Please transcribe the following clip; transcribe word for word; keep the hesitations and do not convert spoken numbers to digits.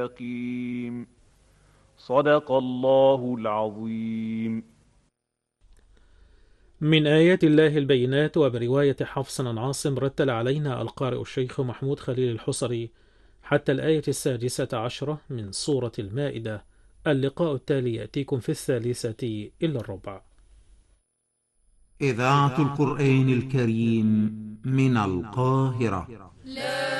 مستقيم. صدق الله العظيم. من آيات الله البينات. وبرواية حفص عن عاصم رتل علينا القارئ الشيخ محمود خليل الحصري حتى الآية السادسة عشرة من سورة المائدة. اللقاء التالي يأتيكم في الثالثة إلا الربع. إذاعة القرآن الكريم من القاهرة.